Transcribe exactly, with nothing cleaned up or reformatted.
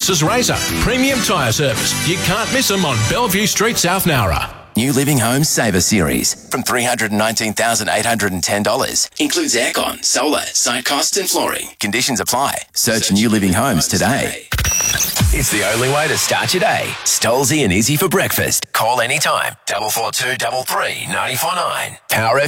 Francis Razor. Premium tyre service. You can't miss them on Bellevue Street, South Nowra. New Living Homes Saver Series from three hundred nineteen thousand eight hundred ten dollars. Includes aircon, solar, site costs and flooring. Conditions apply. Search, Search New Living Homes today. It's the only way to start your day. Stolzy and Izzy for breakfast. Call anytime. Double four two double three ninety four nine. Power F M.